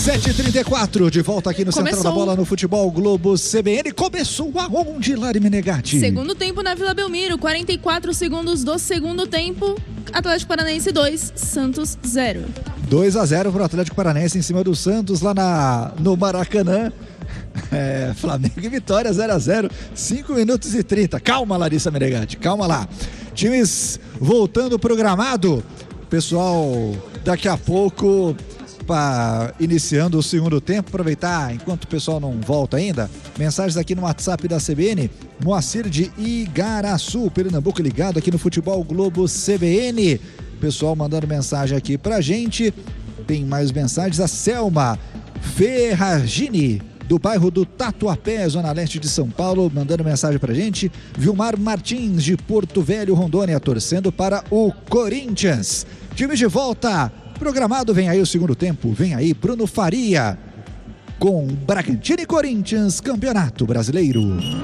7h34, de volta aqui no Central da Bola no Futebol Globo CBN. Começou aonde, Lari Menegatti? Segundo tempo na Vila Belmiro, 44 segundos do segundo tempo. Atlético Paranaense 2, Santos 0. 2-0 para o Atlético Paranaense em cima do Santos lá no Maracanã. Flamengo e Vitória 0-0, 5 minutos e 30. Calma, Larissa Menegatti, calma lá. Times voltando pro gramado. Pessoal, daqui a pouco, iniciando o segundo tempo, aproveitar enquanto o pessoal não volta ainda. Mensagens aqui no WhatsApp da CBN. Moacir de Igaraçu, Pernambuco, ligado aqui no Futebol Globo CBN. Pessoal mandando mensagem aqui pra gente. Tem mais mensagens. A Selma Ferragini, do bairro do Tatuapé, zona leste de São Paulo, mandando mensagem pra gente. Vilmar Martins, de Porto Velho, Rondônia, torcendo para o Corinthians. Time de volta programado, vem aí o segundo tempo, vem aí Bruno Faria com Bragantino e Corinthians, Campeonato Brasileiro.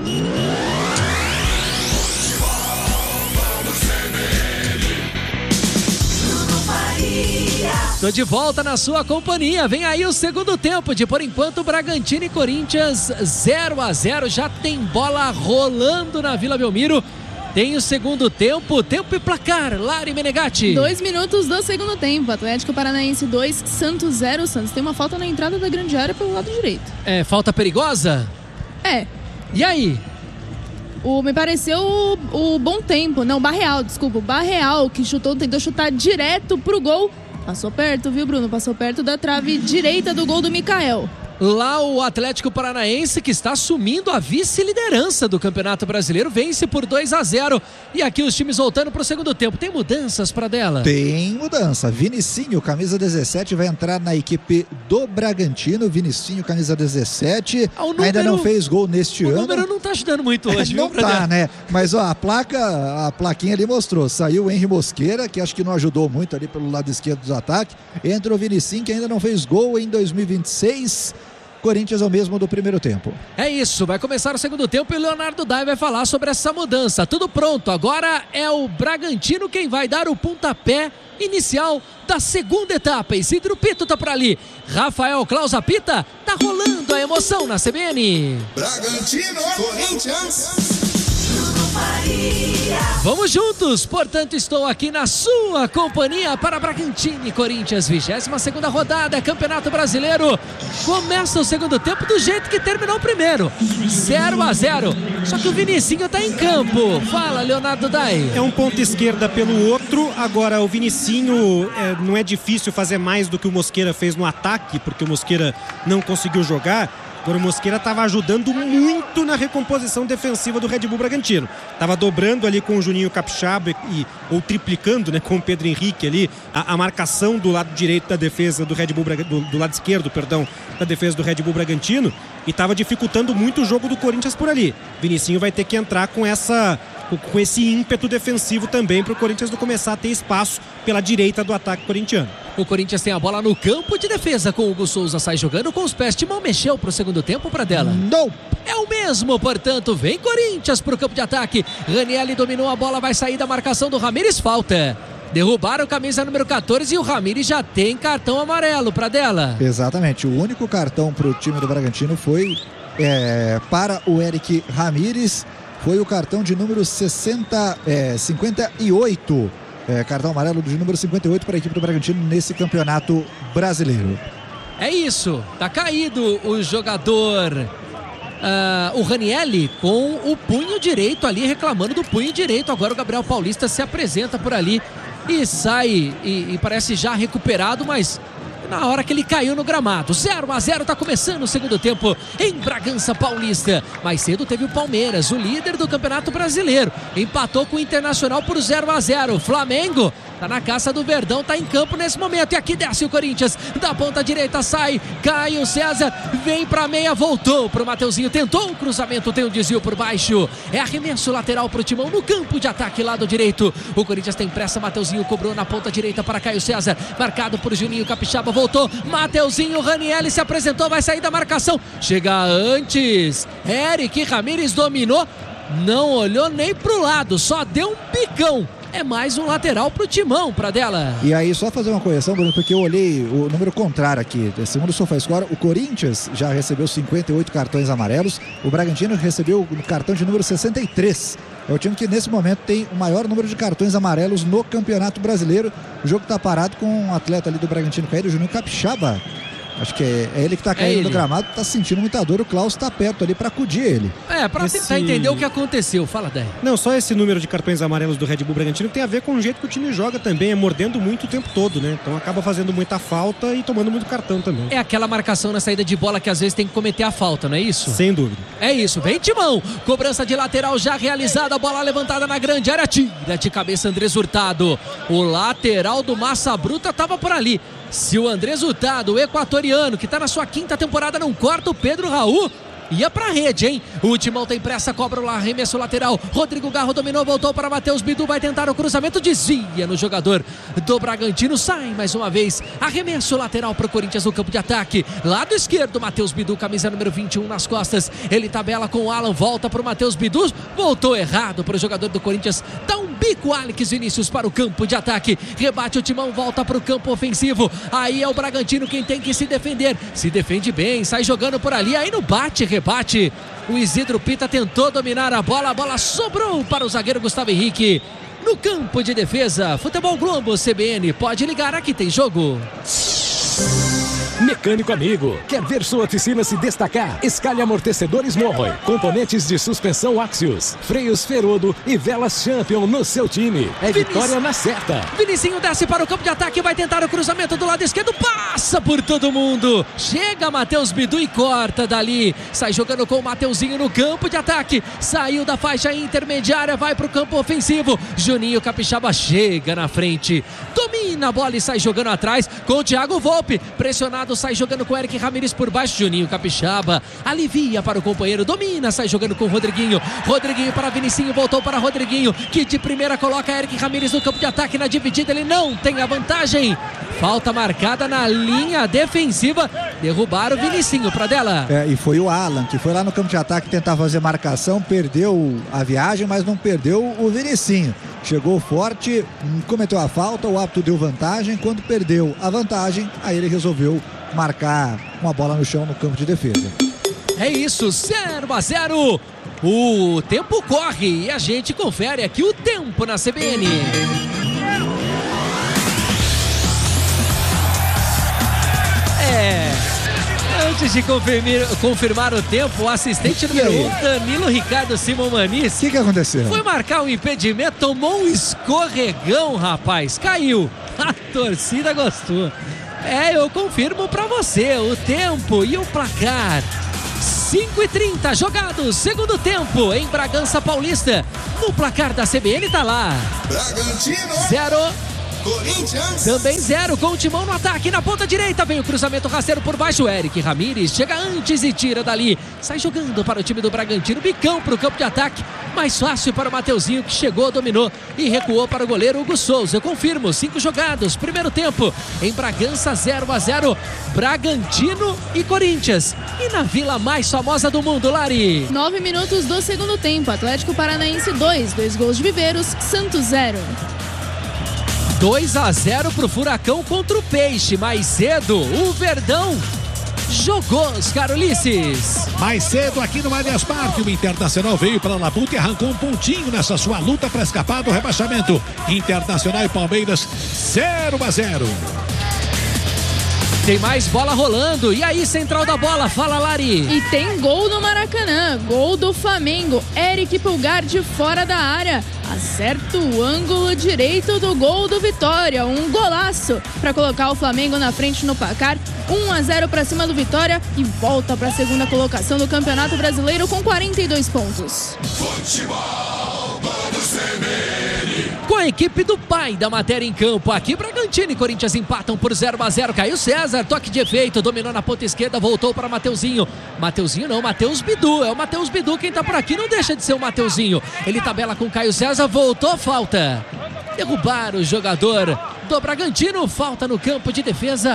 Tô de volta na sua companhia, vem aí o segundo tempo de, por enquanto, Bragantino e Corinthians 0-0, já tem bola rolando na Vila Belmiro. Tem o segundo tempo e placar, Lari Menegatti. 2 minutos do segundo tempo, Atlético Paranaense 2, Santos 0. Santos tem uma falta na entrada da grande área pelo lado direito. Falta perigosa? E aí? Me pareceu o Bom Tempo, não, Barreal, desculpa, o Barreal que tentou chutar direto pro gol. Passou perto, viu, Bruno? Passou perto da trave direita do gol do Mikael. Lá o Atlético Paranaense, que está assumindo a vice-liderança do Campeonato Brasileiro, vence por 2-0. E aqui os times voltando para o segundo tempo. Tem mudanças para dela? Tem mudança. Vinicinho, camisa 17, vai entrar na equipe do Bragantino. Vinicinho, camisa 17. Ainda não fez gol neste ano. O número não está ajudando muito hoje, não tá, né? Mas ó, a plaquinha ali mostrou. Saiu o Henry Mosqueira, que acho que não ajudou muito ali pelo lado esquerdo do ataque. Entra o Vinicinho, que ainda não fez gol em 2026. Corinthians é o mesmo do primeiro tempo. É isso, vai começar o segundo tempo e o Leonardo Dai vai falar sobre essa mudança. Tudo pronto, agora é o Bragantino quem vai dar o pontapé inicial da segunda etapa. Isidro Pito tá por ali, Rafael Claus apita, tá rolando a emoção na CBN. Bragantino, Corinthians. Vamos juntos, portanto estou aqui na sua companhia para Bragantino e Corinthians, 22ª rodada, Campeonato Brasileiro. Começa o segundo tempo do jeito que terminou o primeiro, 0-0. Só que o Vinicinho tá em campo. Fala, Leonardo Dai. É um ponto esquerda pelo outro. Agora o Vinicinho não é difícil fazer mais do que o Mosqueira fez no ataque, porque o Mosqueira não conseguiu jogar. Agora o Mosqueira estava ajudando muito na recomposição defensiva do Red Bull Bragantino. Estava dobrando ali com o Juninho Capixaba ou triplicando, né, com o Pedro Henrique ali a marcação do lado direito da defesa do Red Bull do lado esquerdo, perdão, da defesa do Red Bull Bragantino, e estava dificultando muito o jogo do Corinthians por ali. Vinicinho vai ter que entrar com esse ímpeto defensivo também para o Corinthians não começar a ter espaço pela direita do ataque corintiano. O Corinthians tem a bola no campo de defesa com o Hugo Souza, sai jogando com os pés. Timão mexeu pro segundo tempo para dela? Não. É o mesmo, portanto, vem Corinthians pro campo de ataque. Ranieri dominou a bola, vai sair da marcação do Ramires, falta. Derrubaram camisa número 14 e o Ramires já tem cartão amarelo para dela. Exatamente, o único cartão pro time do Bragantino foi para o Eric Ramires. Foi o cartão de número 58. Cartão amarelo de número 58 para a equipe do Bragantino nesse Campeonato Brasileiro. É isso, tá caído o jogador, o Ranieri, com o punho direito ali, reclamando do punho direito. Agora o Gabriel Paulista se apresenta por ali e sai e parece já recuperado, mas na hora que ele caiu no gramado. 0-0, tá começando o segundo tempo em Bragança Paulista. Mais cedo teve o Palmeiras, o líder do Campeonato Brasileiro, empatou com o Internacional por 0-0. Flamengo tá na caça do Verdão, tá em campo nesse momento. E aqui desce o Corinthians, da ponta direita sai Caio César, vem pra meia, voltou pro Mateuzinho, tentou um cruzamento, tem um desvio por baixo. É arremesso lateral pro Timão no campo de ataque, lado direito. O Corinthians tem pressa, Mateuzinho cobrou na ponta direita para Caio César, marcado por Juninho Capixaba, voltou, Mateuzinho, Ranieri se apresentou, vai sair da marcação, chega antes, Eric Ramires dominou, não olhou nem pro lado, só deu um picão É mais um lateral pro Timão, Pradella. E aí, só fazer uma correção, Bruno, porque eu olhei o número contrário aqui. Segundo o SofaScore, o Corinthians já recebeu 58 cartões amarelos. O Bragantino recebeu o cartão de número 63. É o time que nesse momento tem o maior número de cartões amarelos no Campeonato Brasileiro. O jogo está parado com um atleta ali do Bragantino caído, o Juninho Capixaba. Acho que é ele que está caindo no gramado, está sentindo muita dor. O Klaus está perto ali para acudir ele. Para tentar entender o que aconteceu. Fala, Dé. Não, só esse número de cartões amarelos do Red Bull Bragantino tem a ver com o jeito que o time joga também, é mordendo muito o tempo todo, né? Então acaba fazendo muita falta e tomando muito cartão também. É aquela marcação na saída de bola que às vezes tem que cometer a falta, não é isso? Sem dúvida. É isso, vem Timão. Cobrança de lateral já realizada, bola levantada na grande área, tira de cabeça Andrés Hurtado. O lateral do Massa Bruta estava por ali. Se o Andrés Hurtado, o equatoriano, que está na sua 5ª temporada, não corta, o Pedro Raul ia pra rede, hein? O Timão tem pressa, cobra o arremesso lateral. Rodrigo Garro dominou, voltou para Matheus Bidu, vai tentar o cruzamento, desvia no jogador do Bragantino, sai mais uma vez. Arremesso lateral pro Corinthians no campo de ataque. Lado esquerdo, Matheus Bidu, camisa número 21 nas costas. Ele tabela com o Alan, volta pro Matheus Bidu, voltou errado pro jogador do Corinthians. Dá um bico, Alex Vinícius, para o campo de ataque. Rebate o Timão, volta pro campo ofensivo. Aí é o Bragantino quem tem que se defender. Se defende bem, sai jogando por ali, aí no bate, rebate. O Isidro Pita tentou dominar a bola sobrou para o zagueiro Gustavo Henrique. No campo de defesa, Futebol Globo CBN, pode ligar, aqui tem jogo. Mecânico amigo, quer ver sua oficina se destacar? Escalhe amortecedores Morroy, componentes de suspensão Axios, freios Ferodo e velas Champion no seu time. É vitória na certa. Vinicinho desce para o campo de ataque, vai tentar o cruzamento do lado esquerdo, passa por todo mundo. Chega Matheus Bidu e corta dali. Sai jogando com o Mateuzinho no campo de ataque. Saiu da faixa intermediária, vai para o campo ofensivo. Juninho Capixaba chega na frente. Domina a bola e sai jogando atrás com o Thiago Volpe. Pressionado, sai jogando com o Eric Ramírez por baixo. Juninho Capixaba alivia para o companheiro, domina, sai jogando com o Rodriguinho. Rodriguinho para Vinicinho, voltou para Rodriguinho, que de primeira coloca Eric Ramírez no campo de ataque. Na dividida ele não tem a vantagem. Falta marcada na linha defensiva. Derrubaram o Vinicinho, Pradella. E foi o Alan que foi lá no campo de ataque tentar fazer marcação, perdeu a viagem, mas não perdeu o Vinicinho. Chegou forte, cometeu a falta, o árbitro deu vantagem. Quando perdeu a vantagem, aí ele resolveu marcar uma bola no chão no campo de defesa. É isso, 0-0. O tempo corre e a gente confere aqui o tempo na CBN. Antes de confirmar o tempo, o assistente número 1, Danilo Ricardo Simon Manis. O que aconteceu? Foi marcar um impedimento, tomou um escorregão, rapaz. Caiu. A torcida gostou. Eu confirmo pra você o tempo e o placar. 5h30 jogados, segundo tempo em Bragança Paulista. No placar da CBN tá lá. Bragantino 0. Corinthians Também 0 com o Timão no ataque. Na ponta direita vem o cruzamento rasteiro por baixo. Eric Ramírez chega antes e tira dali. Sai jogando para o time do Bragantino. Bicão para o campo de ataque. Mais fácil para o Mateuzinho, que chegou, dominou e recuou para o goleiro Hugo Souza. Eu confirmo, 5 jogados. Primeiro tempo em Bragança, 0-0. Bragantino e Corinthians. E na vila mais famosa do mundo, Lari. 9 minutos do segundo tempo. Atlético Paranaense 2 gols de Viveiros, Santos 0. 2-0 pro Furacão contra o Peixe. Mais cedo, o Verdão jogou os Carolices. Mais cedo aqui no Allianz Parque, o Internacional veio para a labuta e arrancou um pontinho nessa sua luta para escapar do rebaixamento. Internacional e Palmeiras 0-0. Tem mais bola rolando. E aí, central da bola, fala, Lari. E tem gol no Maracanã. Gol do Flamengo. Eric Pulgar de fora da área. Acerta o ângulo direito do gol do Vitória. Um golaço para colocar o Flamengo na frente no placar. 1-0 para cima do Vitória e volta para a segunda colocação do Campeonato Brasileiro com 42 pontos. Com a equipe do pai da matéria em campo. Aqui Bragantino e Corinthians empatam por 0-0. Caiu César, toque de efeito, dominou na ponta esquerda, voltou para Mateuzinho. Mateuzinho não, Matheus Bidu. É o Matheus Bidu quem tá por aqui, não deixa de ser o Mateuzinho. Ele tabela com Caio César, voltou, falta. Derrubar o jogador do Bragantino, falta no campo de defesa,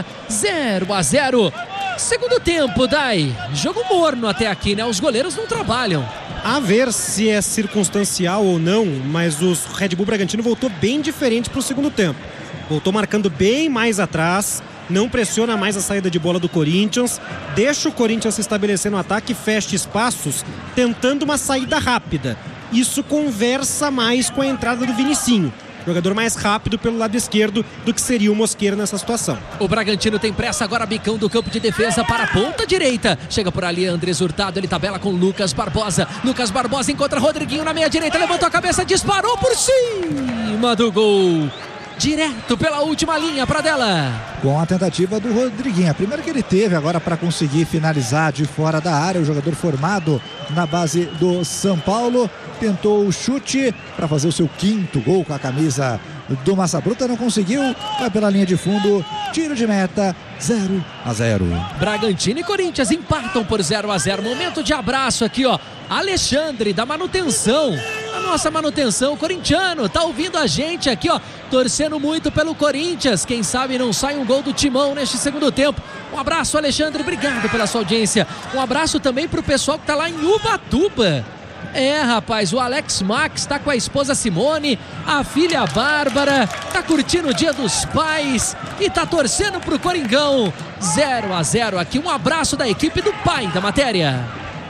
0-0. Segundo tempo, Dai. Jogo morno até aqui, né? Os goleiros não trabalham. A ver se é circunstancial ou não, mas o Red Bull Bragantino voltou bem diferente para o segundo tempo. Voltou marcando bem mais atrás, não pressiona mais a saída de bola do Corinthians, deixa o Corinthians se estabelecer no ataque, fecha espaços, tentando uma saída rápida. Isso conversa mais com a entrada do Vinicinho, jogador mais rápido pelo lado esquerdo do que seria o Mosqueira nessa situação. O Bragantino tem pressa agora, bicão do campo de defesa para a ponta direita. Chega por ali Andrés Hurtado, ele tabela com Lucas Barbosa. Lucas Barbosa encontra Rodriguinho na meia direita, levantou a cabeça, disparou por cima do gol. Direto pela última linha para dela. Com a tentativa do Rodriguinho. A primeira que ele teve agora para conseguir finalizar de fora da área. O jogador formado na base do São Paulo. Tentou o chute para fazer o seu 5º gol com a camisa do Massa Bruta. Não conseguiu. Vai pela linha de fundo. Tiro de meta. 0-0. Bragantino e Corinthians empatam por 0-0. Momento de abraço aqui, ó. Alexandre da manutenção. A nossa manutenção, o corintiano, tá ouvindo a gente aqui, ó, torcendo muito pelo Corinthians. Quem sabe não sai um gol do Timão neste segundo tempo. Um abraço, Alexandre, obrigado pela sua audiência. Um abraço também pro pessoal que tá lá em Ubatuba. É, rapaz, o Alex Max tá com a esposa Simone, a filha Bárbara, tá curtindo o Dia dos Pais e tá torcendo pro Coringão. 0-0 aqui, um abraço da equipe do pai da matéria.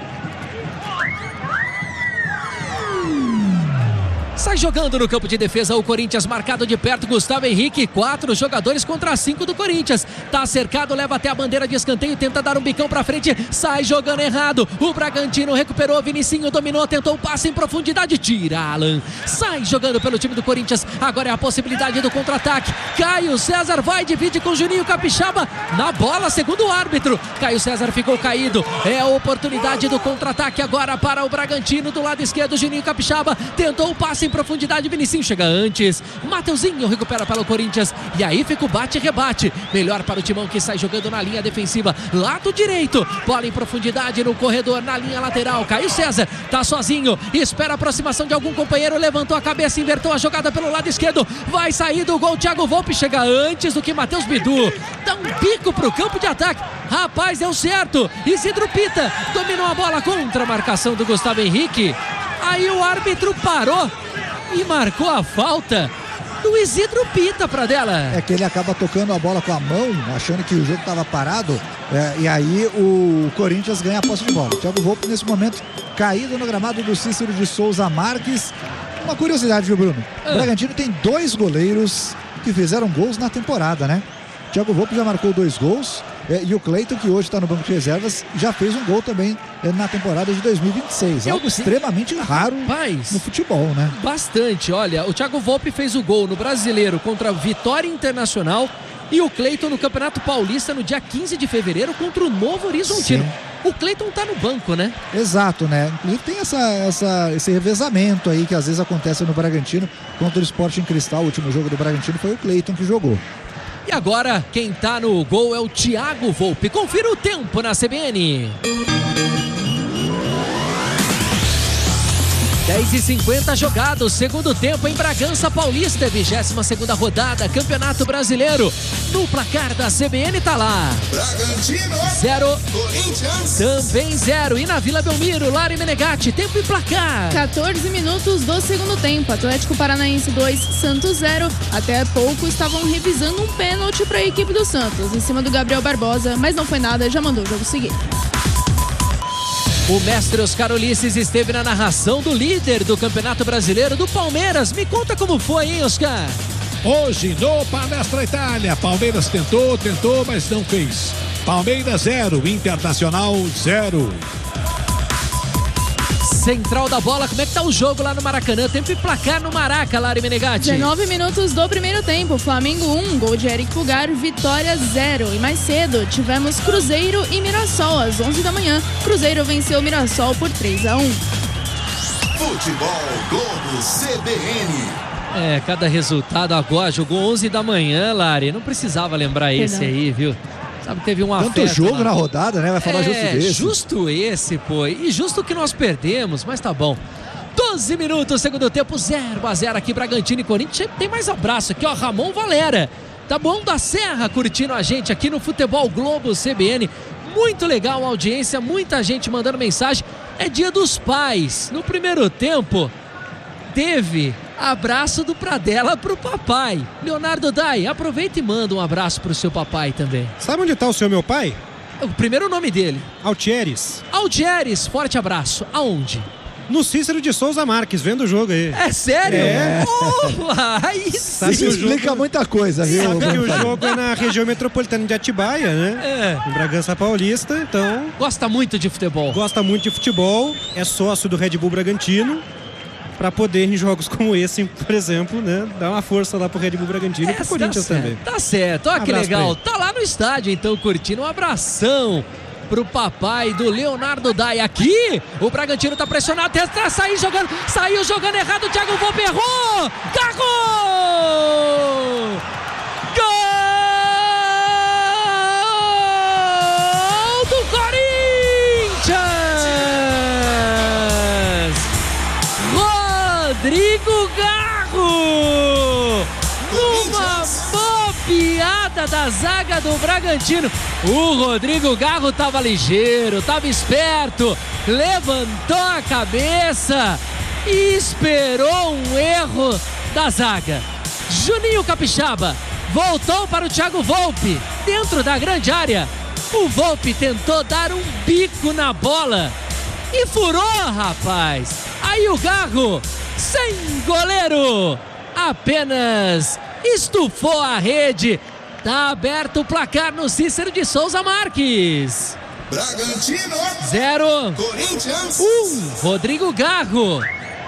Sai jogando no campo de defesa o Corinthians, marcado de perto Gustavo Henrique, 4 jogadores contra 5 do Corinthians, tá cercado, leva até a bandeira de escanteio, tenta dar um bicão pra frente, sai jogando errado, o Bragantino recuperou, Vinicinho dominou, tentou um passe em profundidade, tira Alan, sai jogando pelo time do Corinthians, agora é a possibilidade do contra-ataque, Caio César vai, divide com Juninho Capixaba, na bola, segundo o árbitro, Caio César ficou caído, é a oportunidade do contra-ataque agora para o Bragantino, do lado esquerdo, Juninho Capixaba, tentou o passe em profundidade, Vinicinho chega antes, Mateuzinho recupera para o Corinthians e aí fica o bate-rebate, melhor para o Timão que sai jogando na linha defensiva, lado direito, bola em profundidade no corredor, na linha lateral, Caio César tá sozinho, espera a aproximação de algum companheiro, levantou a cabeça, invertou a jogada pelo lado esquerdo, vai sair do gol, Thiago Volpe chega antes do que Matheus Bidu, dá um bico pro campo de ataque, rapaz, deu certo, Isidro Pita dominou a bola contra a marcação do Gustavo Henrique, aí o árbitro parou e marcou a falta do Isidro Pita para dela. É que ele acaba tocando a bola com a mão, achando que o jogo estava parado, e aí o Corinthians ganha a posse de bola. Thiago Volpe nesse momento caído no gramado do Cícero de Souza Marques. Uma curiosidade, viu, Bruno? O Bragantino tem 2 goleiros que fizeram gols na temporada, né? Thiago Volpe já marcou 2 gols. E o Cleiton, que hoje está no banco de reservas, já fez um gol também na temporada de 2026. Algo extremamente raro no futebol, né? Bastante, olha, o Thiago Volpe fez o gol no Brasileiro contra a Vitória Internacional e o Cleiton no Campeonato Paulista no dia 15 de fevereiro contra o Novo Horizontino. Sim. O Cleiton tá no banco, né? Exato, né? Inclusive tem esse revezamento aí que às vezes acontece no Bragantino contra o Sporting Cristal. O último jogo do Bragantino foi o Cleiton que jogou. E agora, quem tá no gol é o Thiago Volpe. Confira o tempo na CBN. 10h50 jogados, segundo tempo em Bragança Paulista, 22ª rodada, Campeonato Brasileiro. No placar da CBN tá lá. Bragantino 0, Corinthians também 0. E na Vila Belmiro, Lari Menegatti, tempo e placar. 14 minutos do segundo tempo, Atlético Paranaense 2, Santos 0. Até pouco estavam revisando um pênalti para a equipe do Santos, em cima do Gabriel Barbosa, mas não foi nada, já mandou o jogo seguir. O mestre Oscar Ulisses esteve na narração do líder do Campeonato Brasileiro, do Palmeiras. Me conta como foi, hein, Oscar? Hoje no Palestra Itália, Palmeiras tentou, mas não fez. Palmeiras 0, Internacional 0. Central da bola, como é que tá o jogo lá no Maracanã? Tempo e placar no Maraca, Lari Menegatti. 19 minutos do primeiro tempo, Flamengo 1, gol de Eric Pulgar, Vitória 0. E mais cedo tivemos Cruzeiro e Mirassol às 11 da manhã. Cruzeiro venceu o Mirassol por 3-1. Futebol Globo CBN. Cada resultado agora, jogou 11 da manhã, Lari, não precisava lembrar esse aí, viu? Sabe, teve um afeto. Tanto jogo na rodada, né? Vai falar justo desse. Justo esse, pô. E justo que nós perdemos, mas tá bom. 12 minutos, segundo tempo, 0-0 aqui, Bragantino e Corinthians. Tem mais abraço aqui, ó, Ramon Valera. Tá bom, da Serra, curtindo a gente aqui no Futebol Globo CBN. Muito legal a audiência, muita gente mandando mensagem. é Dia dos Pais. No primeiro tempo, teve abraço do Pradella pro papai. Leonardo Dai, aproveita e manda um abraço pro seu papai também. Sabe onde tá o seu meu pai? O primeiro nome dele. Altieres. Altieres, forte abraço. Aonde? No Cícero de Souza Marques, vendo o jogo aí. É sério? É. Aí sim. Isso explica muita coisa, viu? Sabe que o jogo é na região metropolitana de Atibaia, né? Em Bragança Paulista, então... Gosta muito de futebol. Gosta muito de futebol, é sócio do Red Bull Bragantino, para poder, em jogos como esse, por exemplo, né, dar uma força lá pro Red Bull Bragantino e pro Corinthians também. Tá certo, olha que legal. Tá lá no estádio, então, curtindo. Um abração pro papai do Leonardo Dai. Aqui, o Bragantino tá pressionado, tenta sair jogando, saiu jogando errado, o Thiago Volpe errou! Gol do Corinthians! Rodrigo Garro! Uma bobeada da zaga do Bragantino. O Rodrigo Garro tava ligeiro, tava esperto, levantou a cabeça e esperou um erro da zaga. Juninho Capixaba voltou para o Thiago Volpe, dentro da grande área. O Volpe tentou dar um bico na bola e furou, rapaz. Aí o Garro, sem goleiro, apenas estufou a rede. Tá aberto o placar no Cícero de Souza Marques. Bragantino 0, Corinthians 1. Rodrigo Garro.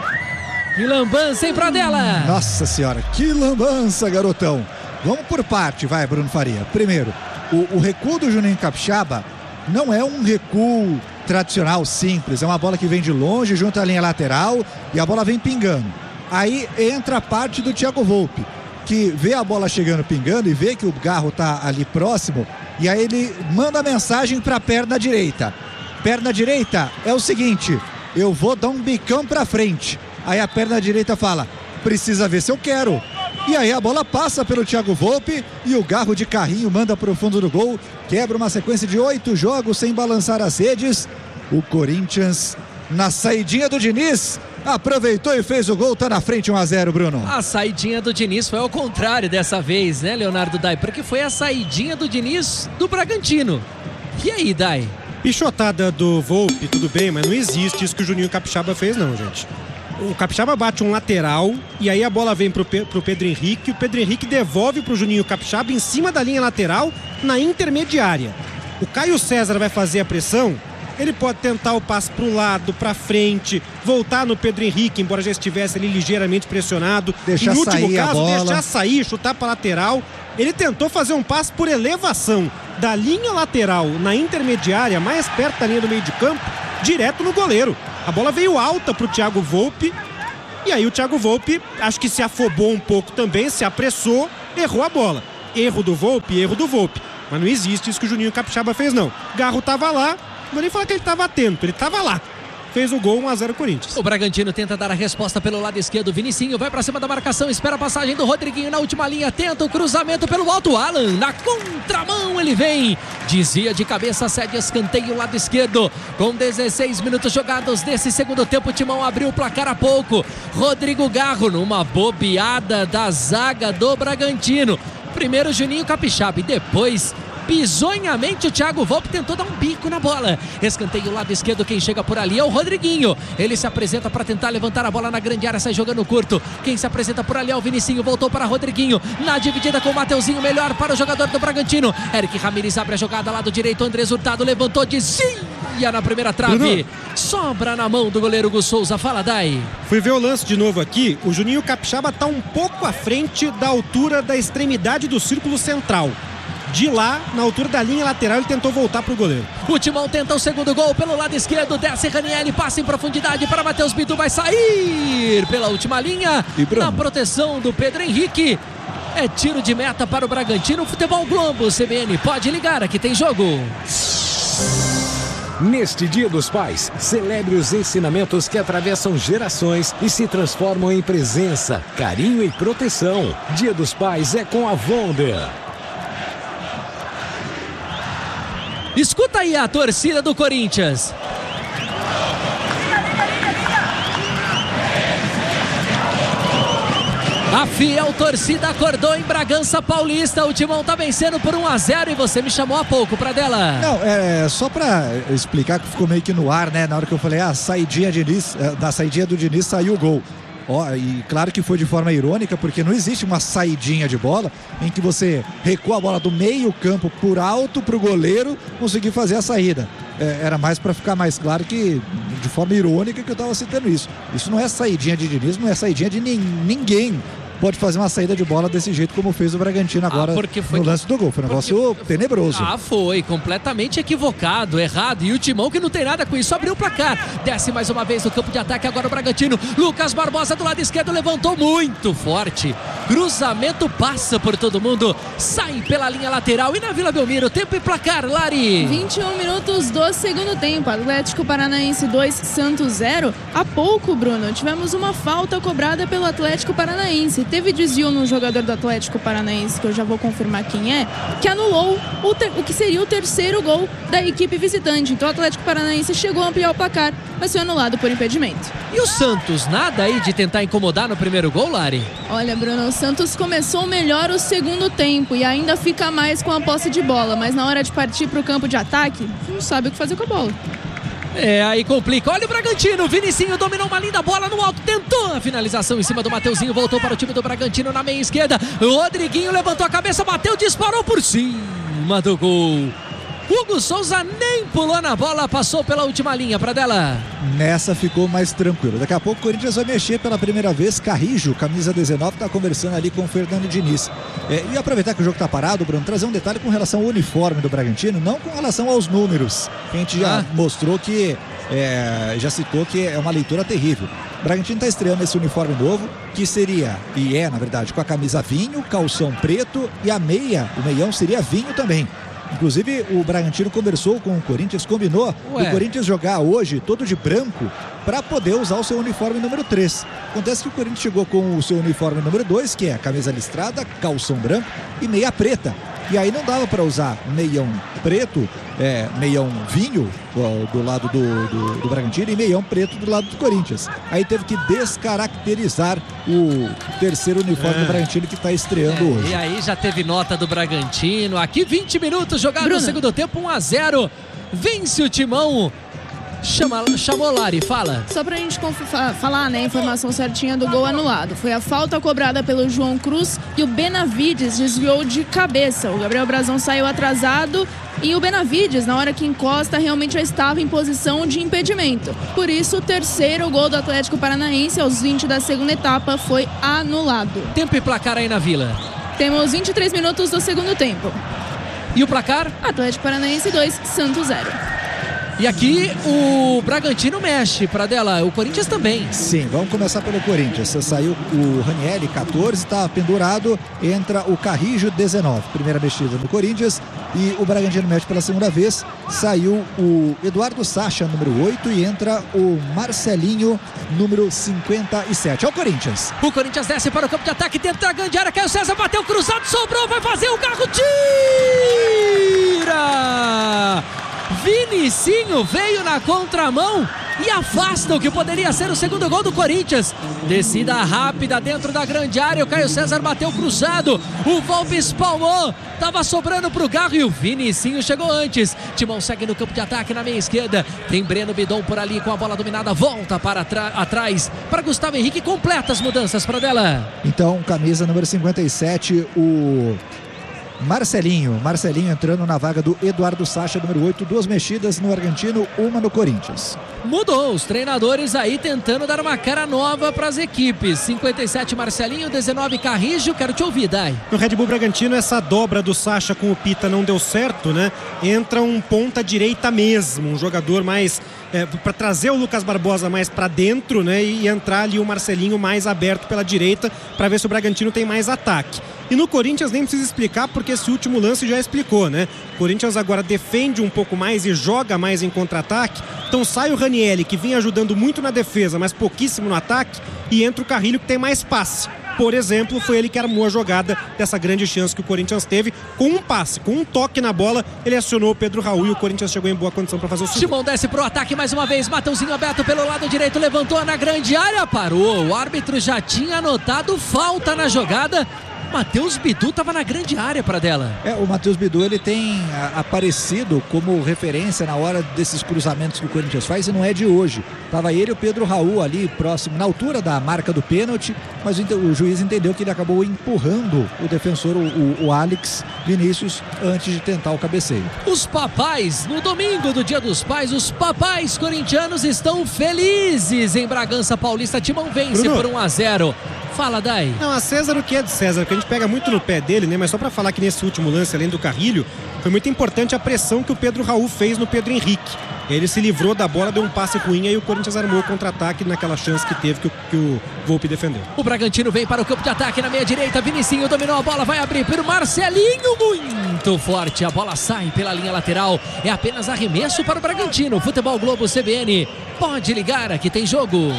Que lambança, hein, Pradella? Nossa senhora, que lambança, garotão. Vamos por parte, vai, Bruno Faria. Primeiro, o recuo do Juninho Capixaba não é um recuo tradicional, simples. É uma bola que vem de longe, junto à linha lateral, e a bola vem pingando. Aí entra a parte do Thiago Volpe, que vê a bola chegando pingando e vê que o Garro tá ali próximo, e aí ele manda a mensagem para a perna direita. Perna direita é o seguinte: eu vou dar um bicão para frente. Aí a perna direita fala: precisa ver se eu quero. E aí a bola passa pelo Thiago Volpe e o Garro de carrinho manda para o fundo do gol, quebra uma sequência de 8 jogos sem balançar as redes. O Corinthians, na saidinha do Diniz, aproveitou e fez o gol, tá na frente 1-0, Bruno. A saidinha do Diniz foi ao contrário dessa vez, né, Leonardo Dai? Porque foi a saidinha do Diniz do Bragantino. E aí, Dai? Pichotada do Volpe, tudo bem, mas não existe isso que o Juninho Capixaba fez, não, gente. O Capixaba bate um lateral e aí a bola vem pro Pedro Henrique. O Pedro Henrique devolve pro Juninho Capixaba em cima da linha lateral, na intermediária. O Caio César vai fazer a pressão. Ele pode tentar o passe pro lado, pra frente, voltar no Pedro Henrique, embora já estivesse ali ligeiramente pressionado. Deixar em último sair caso, a bola. deixar sair, chutar pra lateral. Ele tentou fazer um passe por elevação da linha lateral na intermediária, mais perto da linha do meio de campo, direto no goleiro. A bola veio alta pro Thiago Volpe. E aí o Thiago Volpe, acho que se afobou um pouco também, se apressou, errou a bola. Erro do Volpe, erro do Volpe. Mas não existe isso que o Juninho Capixaba fez, não. Garro tava lá. Não vou nem falar que ele estava atento, ele estava lá. Fez o gol, 1-0 Corinthians. O Bragantino tenta dar a resposta pelo lado esquerdo. Vinicinho vai pra cima da marcação, espera a passagem do Rodriguinho na última linha, tenta o cruzamento pelo alto. Alan, na contramão ele vem, desvia de cabeça, cede escanteio lado esquerdo. Com 16 minutos jogados desse segundo tempo, o Timão abriu o placar há pouco. Rodrigo Garro numa bobeada da zaga do Bragantino. Primeiro Juninho Capixaba e depois, bizonhamente, o Thiago Volpe tentou dar um bico na bola. Escanteio lado esquerdo, quem chega por ali é o Rodriguinho. Ele se apresenta para tentar levantar a bola na grande área, sai jogando curto. Quem se apresenta por ali é o Vinicinho, voltou para Rodriguinho. Na dividida com o Mateuzinho, melhor para o jogador do Bragantino. Eric Ramírez abre a jogada, lado direito, Andrés Hurtado levantou, desvia na primeira trave. Bruno. Sobra na mão do goleiro Gus Souza. Fala, Dai. Fui ver o lance de novo aqui. O Juninho Capixaba está um pouco à frente da altura da extremidade do círculo central. De lá, na altura da linha lateral, ele tentou voltar pro goleiro. O Timão tenta o segundo gol pelo lado esquerdo, desce Ranieri, passa em profundidade para Matheus Bidu, vai sair pela última linha, na proteção do Pedro Henrique. É tiro de meta para o Bragantino. Futebol Globo, CBN, pode ligar, aqui tem jogo. Neste Dia dos Pais, celebre os ensinamentos que atravessam gerações e se transformam em presença, carinho e proteção. Dia dos Pais é com a Wonder. Escuta aí a torcida do Corinthians. A fiel torcida acordou em Bragança Paulista. O Timão tá vencendo por 1-0 e você me chamou há pouco, Pradella. Não, só pra explicar que ficou meio que no ar, né? Na hora que eu falei, saidinha da saidinha do Diniz saiu o gol. E claro que foi de forma irônica, porque não existe uma saidinha de bola em que você recua a bola do meio campo por alto pro goleiro conseguir fazer a saída. Era mais para ficar mais claro que, de forma irônica, que eu estava citando isso. Isso não é saidinha de Diniz, não é saidinha de ninguém. Pode fazer uma saída de bola desse jeito como fez o Bragantino agora no lance do gol. Foi um negócio tenebroso. Foi completamente equivocado, errado. E o Timão, que não tem nada com isso, abriu o placar. Desce mais uma vez no campo de ataque agora o Bragantino. Lucas Barbosa do lado esquerdo levantou muito forte. Cruzamento passa por todo mundo. Sai pela linha lateral. E na Vila Belmiro, tempo e placar, Lari. 21 minutos do segundo tempo. Atlético Paranaense 2, Santos 0. Há pouco, Bruno, tivemos uma falta cobrada pelo Atlético Paranaense. Teve desvio no jogador do Atlético Paranaense, que eu já vou confirmar quem é, que anulou o que seria o terceiro gol da equipe visitante. Então o Atlético Paranaense chegou a ampliar o placar, mas foi anulado por impedimento. E o Santos, nada aí de tentar incomodar no primeiro gol, Lari? Olha, Bruno, o Santos começou melhor o segundo tempo e ainda fica mais com a posse de bola, mas na hora de partir para o campo de ataque, não sabe o que fazer com a bola. Aí complica. Olha o Bragantino. Vinicinho dominou uma linda bola no alto. Tentou a finalização em cima do Mateuzinho. Voltou para o time do Bragantino na meia esquerda. O Rodriguinho levantou a cabeça, bateu, disparou por cima do gol. Hugo Souza nem pulou na bola, passou pela última linha, Pradella. Nessa ficou mais tranquilo. Daqui a pouco o Corinthians vai mexer pela primeira vez. Carrijo, camisa 19, está conversando ali com o Fernando Diniz. E aproveitar que o jogo está parado, Bruno, trazer um detalhe com relação ao uniforme do Bragantino, não com relação aos números. A gente já mostrou que, já citou que é uma leitura terrível. O Bragantino está estreando esse uniforme novo, que seria, na verdade, com a camisa vinho, calção preto e a meia, o meião seria vinho também. Inclusive o Bragantino conversou com o Corinthians, combinou o Corinthians jogar hoje todo de branco para poder usar o seu uniforme número 3. Acontece que o Corinthians chegou com o seu uniforme número 2, que é a camisa listrada, calção branco e meia preta. E aí não dava para usar meião preto, meião vinho do lado do Bragantino e meião preto do lado do Corinthians. Aí teve que descaracterizar o terceiro uniforme do Bragantino que está estreando hoje. E aí já teve nota do Bragantino. Aqui 20 minutos jogado no segundo tempo, 1-0. Vence o Timão. Chamou Lari, fala. Só pra gente falar, né, a informação certinha do gol anulado. Foi a falta cobrada pelo João Cruz e o Benavides desviou de cabeça. O Gabriel Brazão saiu atrasado e o Benavides, na hora que encosta, realmente já estava em posição de impedimento. Por isso, o terceiro gol do Atlético Paranaense, aos 20 da segunda etapa, foi anulado. Tempo e placar aí na Vila. Temos 23 minutos do segundo tempo. E o placar? Atlético Paranaense 2, Santos 0. E aqui o Bragantino mexe, Pradella, o Corinthians também. Sim, vamos começar pelo Corinthians. Saiu o Ranieri, 14, está pendurado, entra o Carrijo, 19. Primeira mexida no Corinthians e o Bragantino mexe pela segunda vez. Saiu o Eduardo Sacha, número 8, e entra o Marcelinho, número 57. Olha o Corinthians. O Corinthians desce para o campo de ataque, tenta a grande área, Caio César bateu cruzado, sobrou, vai fazer o carro, tira! Vinicinho veio na contramão e afasta o que poderia ser o segundo gol do Corinthians. Descida rápida dentro da grande área, o Caio César bateu cruzado, o Volpe espalmou, tava sobrando pro Garro e o Vinicinho chegou antes. Timão segue no campo de ataque na meia esquerda, tem Breno Bidon por ali com a bola dominada, volta para atrás para Gustavo Henrique, completa as mudanças para dela. Então, camisa número 57, o Marcelinho entrando na vaga do Eduardo Sacha, número 8, 2 mexidas no Argentino, 1 no Corinthians. Mudou, os treinadores aí tentando dar uma cara nova para as equipes. 57 Marcelinho, 19 Carrijo, quero te ouvir, Dai. No Red Bull Bragantino, essa dobra do Sacha com o Pita não deu certo, né? Entra um ponta direita mesmo, um jogador mais para trazer o Lucas Barbosa mais para dentro, né? E entrar ali o Marcelinho mais aberto pela direita para ver se o Bragantino tem mais ataque. E no Corinthians nem precisa explicar, porque esse último lance já explicou, né? O Corinthians agora defende um pouco mais e joga mais em contra-ataque. Então sai o Ranieri, que vinha ajudando muito na defesa, mas pouquíssimo no ataque, e entra o Carrilho, que tem mais passe. por exemplo, foi ele que armou a jogada dessa grande chance que o Corinthians teve, com um passe, com um toque na bola, ele acionou o Pedro Raul e o Corinthians chegou em boa condição para fazer o segundo. Timão desce pro ataque mais uma vez, Mateuzinho aberto pelo lado direito, levantou na grande área, parou, o árbitro já tinha anotado falta na jogada. Matheus Bidu estava na grande área para dela. O Matheus Bidu, ele tem aparecido como referência na hora desses cruzamentos que o Corinthians faz, e não é de hoje. Tava ele e o Pedro Raul ali próximo, na altura da marca do pênalti, mas o juiz entendeu que ele acabou empurrando o defensor, o Alex Vinícius, antes de tentar o cabeceio. Os papais, no domingo do Dia dos Pais, os papais corintianos estão felizes em Bragança Paulista. Timão vence por 1-0. Fala, Dai. Não, a César o que é de César, porque a gente pega muito no pé dele, né? Mas só pra falar que nesse último lance, além do Carrilho, foi muito importante a pressão que o Pedro Raul fez no Pedro Henrique. Ele se livrou da bola, deu um passe ruim, aí o Corinthians armou o contra-ataque naquela chance que teve que o Volpi defendeu. O Bragantino vem para o campo de ataque na meia direita, Vinicinho dominou a bola, vai abrir para o Marcelinho, muito forte, a bola sai pela linha lateral, é apenas arremesso para o Bragantino. Futebol Globo CBN, pode ligar, aqui tem jogo.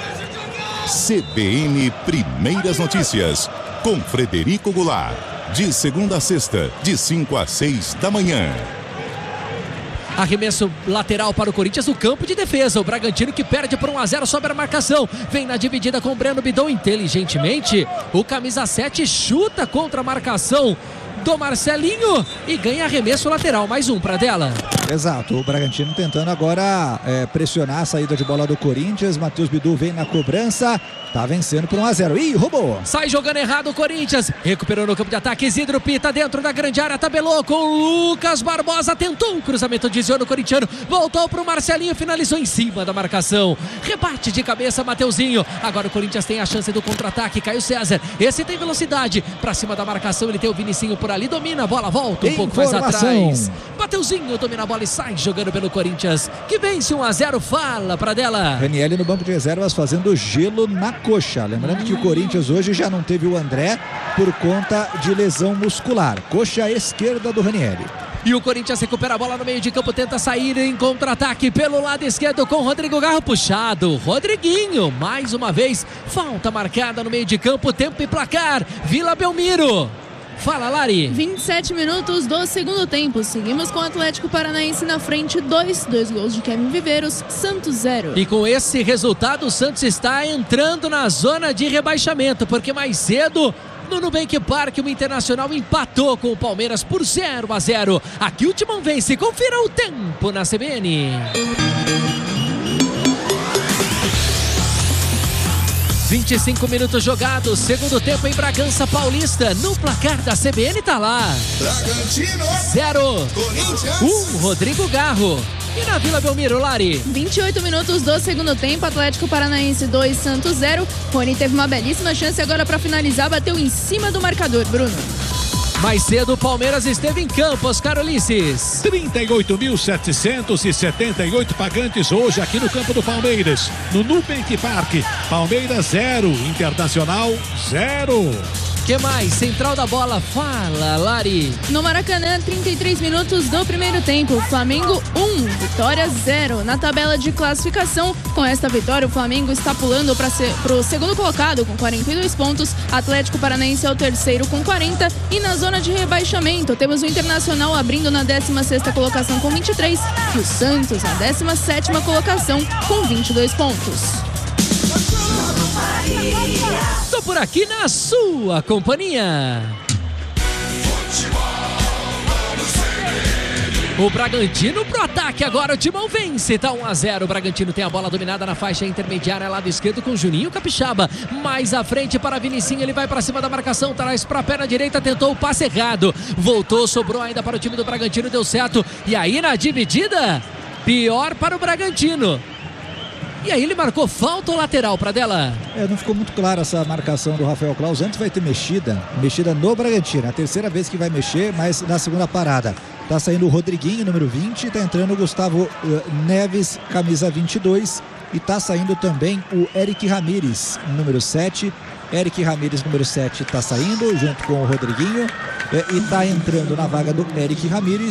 CBN Primeiras Notícias, com Frederico Goulart, de segunda a sexta, de 5 às 6 da manhã. Arremesso lateral para o Corinthians, o campo de defesa. O Bragantino que perde por 1-0 sobre a marcação. Vem na dividida com o Breno Bidon inteligentemente. O camisa 7 chuta contra a marcação do Marcelinho e ganha arremesso lateral. Mais um para dela. Exato, o Bragantino tentando agora pressionar a saída de bola do Corinthians. Matheus Bidu vem na cobrança, tá vencendo por 1-0. Ih, roubou. Sai jogando errado o Corinthians, recuperou no campo de ataque. Isidro Pita dentro da grande área, tabelou com o Lucas Barbosa, tentou um cruzamento, desviou no corintiano, voltou pro Marcelinho, finalizou em cima da marcação. Rebate de cabeça, Mateuzinho. Agora o Corinthians tem a chance do contra-ataque. Caio César, esse tem velocidade pra cima da marcação, ele tem o Vinicinho por ali, domina a bola, volta um pouco mais atrás. Mateuzinho domina a bola e sai jogando pelo Corinthians, que vence 1-0. Fala pra dela. Ranieri no banco de reservas fazendo gelo na coxa. Lembrando que o Corinthians hoje já não teve o André por conta de lesão muscular. Coxa esquerda do Ranieri. E o Corinthians recupera a bola no meio de campo, tenta sair em contra-ataque pelo lado esquerdo com o Rodrigo Garro puxado. Rodriguinho, mais uma vez, falta marcada no meio de campo, tempo e placar. Vila Belmiro. Fala, Lari. 27 minutos do segundo tempo. Seguimos com o Atlético Paranaense na frente, 2 gols de Kevin Viveiros, Santos 0. E com esse resultado, o Santos está entrando na zona de rebaixamento, porque mais cedo, no Nubank Park, o Internacional empatou com o Palmeiras por 0-0. Aqui o Timão vence. Confira o tempo na CBN. 25 minutos jogados, segundo tempo em Bragança Paulista. No placar da CBN tá lá. Bragantino 0, Corinthians 1, Rodrigo Garro. E na Vila Belmiro, Lari? 28 minutos do segundo tempo, Atlético Paranaense 2, Santos 0. Rony teve uma belíssima chance agora para finalizar, bateu em cima do marcador, Bruno. Mais cedo o Palmeiras esteve em campo, Oscar Ulisses. 38.778 pagantes hoje aqui no campo do Palmeiras, no Nubank Park. Palmeiras 0, Internacional 0. Que mais? Central da bola, fala, Lari. No Maracanã, 33 minutos do primeiro tempo, Flamengo 1, Vitória 0. Na tabela de classificação, com esta vitória, o Flamengo está pulando para o segundo colocado com 42 pontos, Atlético Paranaense é o terceiro com 40 e na zona de rebaixamento temos o Internacional abrindo na 16ª colocação com 23 e o Santos na 17ª colocação com 22 pontos. Tô por aqui na sua companhia. O Bragantino pro ataque agora, o Timão vence, tá 1-0. O Bragantino tem a bola dominada na faixa intermediária, lado esquerdo com Juninho Capixaba. Mais à frente para Vinicinho, ele vai para cima da marcação, traz pra perna direita, tentou o passe errado. Voltou, sobrou ainda para o time do Bragantino, deu certo. E aí na dividida, pior para o Bragantino. E aí ele marcou falta ou lateral para dela? Não ficou muito clara essa marcação do Rafael Claus. Antes vai ter mexida no Bragantino. A terceira vez que vai mexer, mas na segunda parada. Tá saindo o Rodriguinho, número 20, tá entrando o Gustavo Neves, camisa 22. E tá saindo também o Eric Ramírez, número 7. Eric Ramírez, número 7, tá saindo junto com o Rodriguinho. E tá entrando na vaga do Eric Ramírez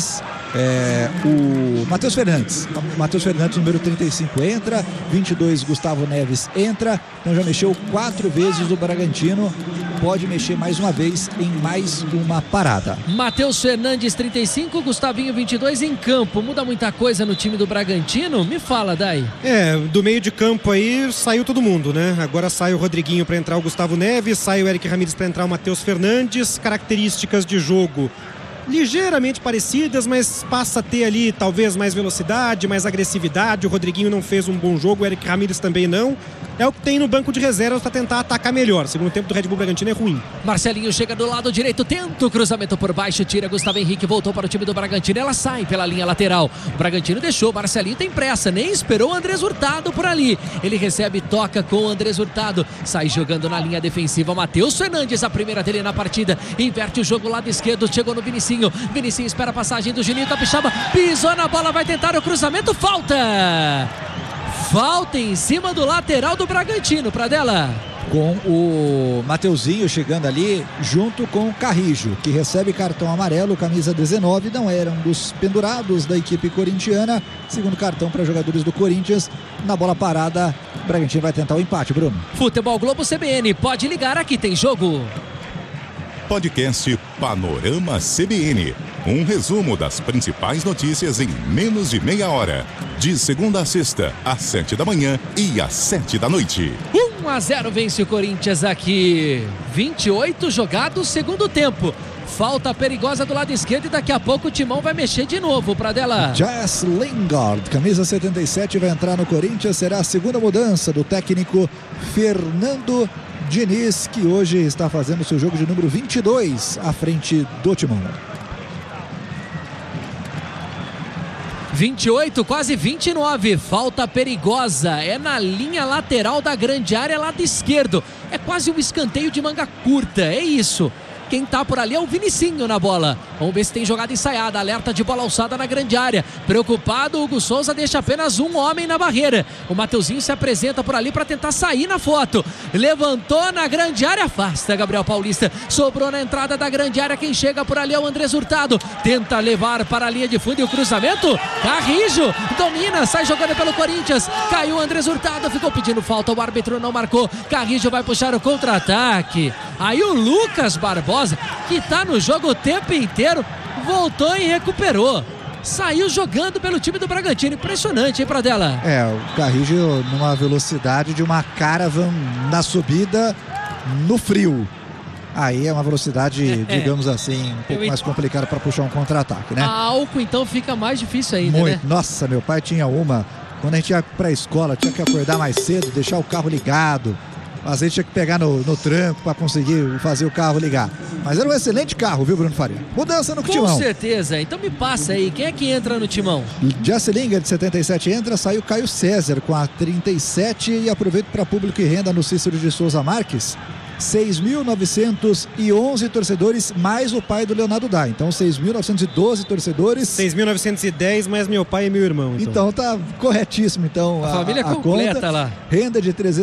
O Matheus Fernandes. Matheus Fernandes, número 35, entra. 22, Gustavo Neves entra. Então já mexeu 4 vezes o Bragantino. Pode mexer mais uma vez em mais uma parada. Matheus Fernandes, 35, Gustavinho, 22 em campo. Muda muita coisa no time do Bragantino? Me fala, Dai. Do meio de campo aí saiu todo mundo, né? Agora sai o Rodriguinho para entrar o Gustavo Neves, sai o Eric Ramírez para entrar o Matheus Fernandes. Características de jogo ligeiramente parecidas, mas passa a ter ali talvez mais velocidade, mais agressividade. O Rodriguinho não fez um bom jogo, o Eric Ramírez também não. É o que tem no banco de reservas para tentar atacar melhor. Segundo tempo do Red Bull Bragantino é ruim. Marcelinho chega do lado direito, tenta o cruzamento por baixo, tira Gustavo Henrique, voltou para o time do Bragantino, ela sai pela linha lateral. O Bragantino deixou, Marcelinho tem pressa, nem esperou o Andrés Hurtado por ali. Ele recebe, toca com o Andrés Hurtado, sai jogando na linha defensiva. Matheus Fernandes, a primeira dele na partida, inverte o jogo lado esquerdo, chegou no Vinicinho. Vinicinho espera a passagem do Juninho Capixaba, pisou na bola, vai tentar o cruzamento, falta em cima do lateral do Bragantino, Pradella. Com o Mateuzinho chegando ali junto com o Carrijo, que recebe cartão amarelo, camisa 19, não era um dos pendurados da equipe corintiana. Segundo cartão para jogadores do Corinthians. Na bola parada, o Bragantino vai tentar o empate, Bruno. Futebol Globo CBN, pode ligar, aqui tem jogo. Podcast Panorama CBN. Um resumo das principais notícias em menos de meia hora. De segunda a sexta, às 7 da manhã e às 7 da noite. 1-0 vence o Corinthians aqui. 28 jogados, segundo tempo. Falta perigosa do lado esquerdo e daqui a pouco o Timão vai mexer de novo, Pradella. Jess Lingard, camisa 77, vai entrar no Corinthians. Será a segunda mudança do técnico Fernando Diniz, que hoje está fazendo seu jogo de número 22 à frente do Timão. 28, quase 29, falta perigosa, é na linha lateral da grande área, lado esquerdo, é quase um escanteio de manga curta, é isso. Quem tá por ali é o Vinicinho na bola. Vamos ver se tem jogada ensaiada. Alerta de bola alçada na grande área. Preocupado, o Hugo Souza deixa apenas um homem na barreira. O Mateuzinho se apresenta por ali para tentar sair na foto. Levantou na grande área, afasta Gabriel Paulista. Sobrou na entrada da grande área. Quem chega por ali é o Andrés Hurtado. Tenta levar para a linha de fundo e o cruzamento. Carrijo domina, sai jogando pelo Corinthians. Caiu o Andrés Hurtado, ficou pedindo falta. O árbitro não marcou. Carrijo vai puxar o contra-ataque. Aí o Lucas Barbosa, que tá no jogo o tempo inteiro, voltou e recuperou. Saiu jogando pelo time do Bragantino. Impressionante, hein, Pradella? O Carrijo numa velocidade de uma Caravan na subida no frio. Aí é uma velocidade, digamos assim, um pouco mais complicada para puxar um contra-ataque, né? A álcool, então, fica mais difícil ainda, muito, né? Nossa, meu pai tinha uma. Quando a gente ia pra escola, tinha que acordar mais cedo, deixar o carro ligado. Às vezes tinha que pegar no tranco para conseguir fazer o carro ligar. Mas era um excelente carro, viu, Bruno Faria? Mudança no Timão. Com certeza. Então me passa aí, quem é que entra no Timão? Jesse Lingard, de 77, entra, saiu Caio César com a 37 e aproveito para público e renda no Cícero de Souza Marques. 6.911 torcedores, mais o pai do Leonardo Dá. Então, 6.912 torcedores. 6.910, mais meu pai e meu irmão. Então tá corretíssimo. Então, a família completa conta, lá. Renda de R$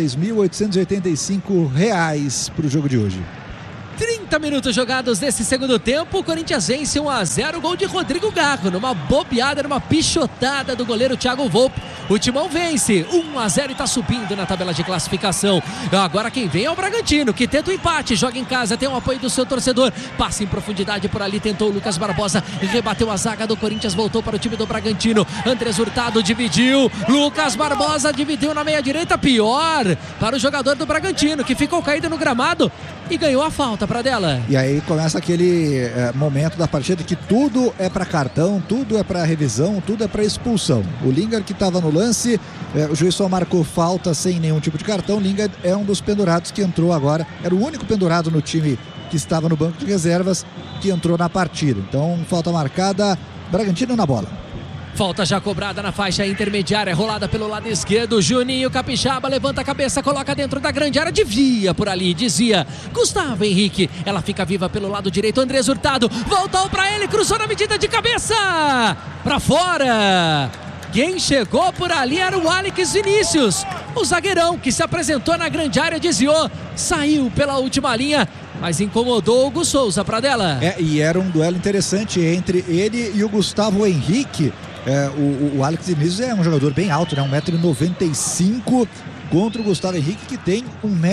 326.885 para o jogo de hoje. 30 minutos jogados nesse segundo tempo, o Corinthians vence 1-0, gol de Rodrigo Garro, numa bobeada, numa pichotada do goleiro Thiago Volpe. O Timão vence 1-0 e está subindo na tabela de classificação. Agora quem vem é o Bragantino, que tenta o empate, joga em casa, tem o apoio do seu torcedor, passa em profundidade por ali, tentou o Lucas Barbosa, rebateu a zaga do Corinthians, voltou para o time do Bragantino. Andrés Hurtado dividiu, Lucas Barbosa dividiu na meia direita, pior para o jogador do Bragantino, que ficou caído no gramado e ganhou a falta. Pradella. E aí começa aquele momento da partida que tudo é para cartão, tudo é para revisão, tudo é para expulsão. O Lingard, que estava no lance, o juiz só marcou falta sem nenhum tipo de cartão. Lingard é um dos pendurados que entrou agora, era o único pendurado no time que estava no banco de reservas que entrou na partida. Então, falta marcada, Bragantino na bola. Falta já cobrada na faixa intermediária, rolada pelo lado esquerdo. Juninho Capixaba levanta a cabeça, coloca dentro da grande área, desvia por ali, dizia Gustavo Henrique. Ela fica viva pelo lado direito, Andrés Hurtado voltou para ele, cruzou na medida de cabeça para fora. Quem chegou por ali era o Alex Vinícius, o zagueirão que se apresentou na grande área, desviou, saiu pela última linha. Mas incomodou o Hugo Souza, Pradella. E era um duelo interessante entre ele e o Gustavo Henrique. O Alex Vinícius é um jogador bem alto, né? 1,95 m contra o Gustavo Henrique, que tem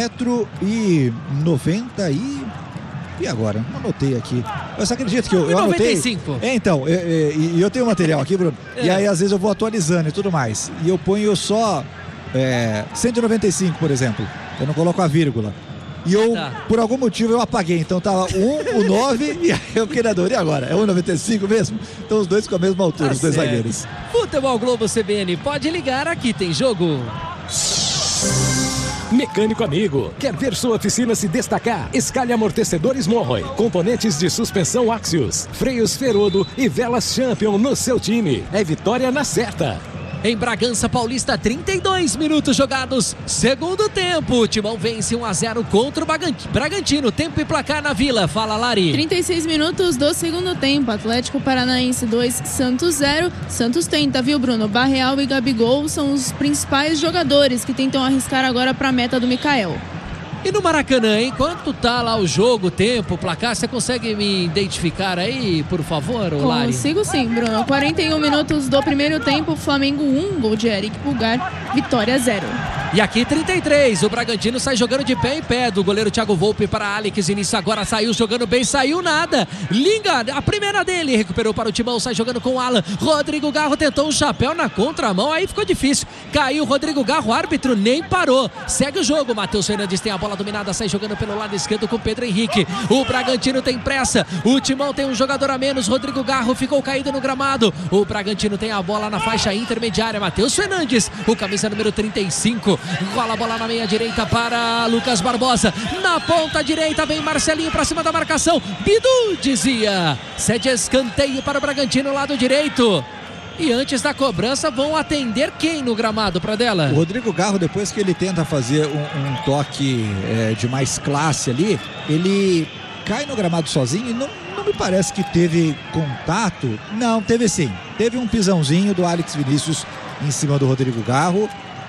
1,90 m e agora? Não anotei aqui. Você acredita que eu anotei? 95. Então, eu tenho material aqui, Bruno. E aí, às vezes, eu vou atualizando e tudo mais. E eu ponho só 195, por exemplo. Eu não coloco a vírgula. E por algum motivo, eu apaguei. Então, tava 1, o 9, e aí eu fiquei na dor. E agora? É 1,95 mesmo? Então, os dois com a mesma altura, os dois zagueiros. Futebol Globo CBN, pode ligar, aqui tem jogo. Mecânico amigo, quer ver sua oficina se destacar? Escalhe amortecedores Morroy, componentes de suspensão Axios, freios Ferodo e velas Champion no seu time. É vitória na certa. Em Bragança Paulista, 32 minutos jogados, segundo tempo. O Timão vence 1-0 contra o Bragantino. Tempo e placar na Vila. Fala, Lari. 36 minutos do segundo tempo. Atlético Paranaense 2, Santos 0. Santos tenta, viu, Bruno? Barreal e Gabigol são os principais jogadores que tentam arriscar agora para a meta do Mikael. E no Maracanã, enquanto tá lá o jogo, o tempo, o placar, você consegue me identificar aí, por favor, Lari? Consigo sim, Bruno. 41 minutos do primeiro tempo, Flamengo 1, gol de Eric Pulgar, vitória 0. E aqui 33, o Bragantino sai jogando de pé em pé, do goleiro Thiago Volpe para Alex Início, agora saiu jogando bem, saiu nada, Linga, a primeira dele, recuperou para o Timão, sai jogando com o Alan, Rodrigo Garro tentou um chapéu na contramão, aí ficou difícil, caiu Rodrigo Garro, o árbitro nem parou, segue o jogo, Matheus Fernandes tem a bola dominada, sai jogando pelo lado esquerdo com Pedro Henrique, o Bragantino tem pressa, o Timão tem um jogador a menos, Rodrigo Garro ficou caído no gramado, o Bragantino tem a bola na faixa intermediária, Matheus Fernandes, o camisa número 35, rola a bola na meia direita para Lucas Barbosa, na ponta direita vem Marcelinho para cima da marcação, Bidu dizia, cede escanteio para o Bragantino, lado direito. E antes da cobrança vão atender quem no gramado, Pradella? O Rodrigo Garro, depois que ele tenta fazer um toque de mais classe ali, ele cai no gramado sozinho e não me parece que teve contato. Não, teve sim. Teve um pisãozinho do Alex Vinícius em cima do Rodrigo Garro.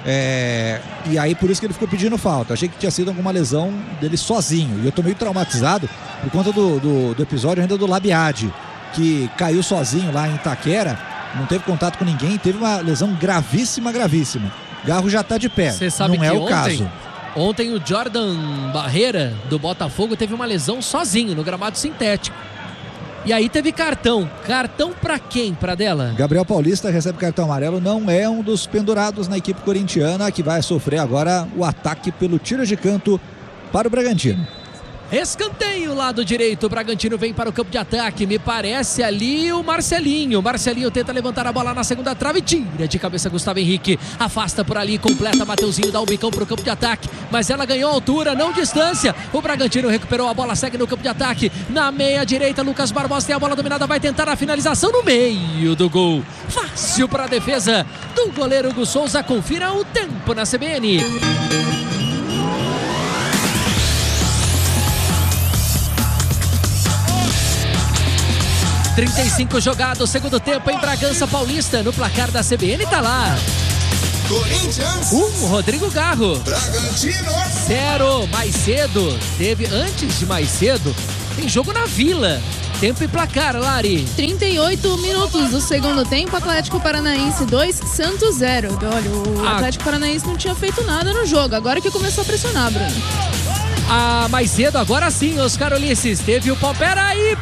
E aí por isso que ele ficou pedindo falta. Achei que tinha sido alguma lesão dele sozinho. E eu tô meio traumatizado por conta do episódio ainda do Labiade, que caiu sozinho lá em Itaquera, não teve contato com ninguém, teve uma lesão gravíssima. Garro já tá de pé. Você sabe não que é o caso. Ontem o Jordan Barreira do Botafogo teve uma lesão sozinho no gramado sintético. E aí teve cartão. Cartão pra quem, Pradella? Gabriel Paulista recebe cartão amarelo, não é um dos pendurados na equipe corintiana, que vai sofrer agora o ataque pelo tiro de canto para o Bragantino. Escanteio, lado direito, o Bragantino vem para o campo de ataque, me parece ali o Marcelinho. Marcelinho tenta levantar a bola na segunda trave, tira de cabeça Gustavo Henrique, afasta por ali, completa, Mateuzinho dá um bicão para o campo de ataque, mas ela ganhou altura, não distância. O Bragantino recuperou a bola, segue no campo de ataque, na meia direita, Lucas Barbosa tem a bola dominada, vai tentar a finalização no meio do gol. Fácil para a defesa do goleiro Hugo Souza, confira o tempo na CBN. 35 jogados, segundo tempo em Bragança Paulista, no placar da CBN tá lá. Corinthians 1, Rodrigo Garro. Bragantino 0, mais cedo. Teve antes de mais cedo, tem jogo na Vila. Tempo e placar, Lari. 38 minutos do segundo tempo, Atlético Paranaense 2, Santos 0. Olha, o Atlético Paranaense não tinha feito nada no jogo, agora que começou a pressionar, Bruno. Mais cedo, agora sim, Oscar Ulisses. Teve o pau. Peraí,